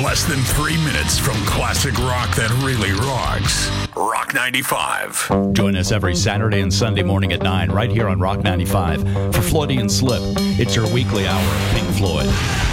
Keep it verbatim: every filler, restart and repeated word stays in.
Less than three minutes from classic rock that really rocks. Rock ninety-five. Join us every Saturday and Sunday morning at nine right here on Rock ninety-five. For Floyd and Slip, it's your weekly hour of Pink Floyd.